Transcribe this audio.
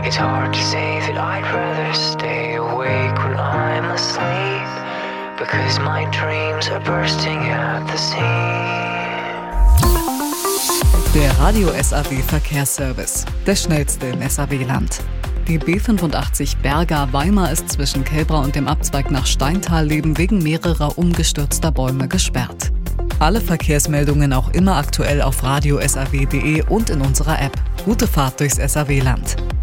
It's hard to say that I'd rather stay awake when I'm asleep, because my dreams are bursting at the seams. Der Radio SAW Verkehrsservice, der schnellste im SAW-Land. Die B85 Berga-Weimar ist zwischen Kelbra und dem Abzweig nach Steintal-Leben wegen mehrerer umgestürzter Bäume gesperrt. Alle Verkehrsmeldungen auch immer aktuell auf radiosaw.de und in unserer App. Gute Fahrt durchs SAW-Land.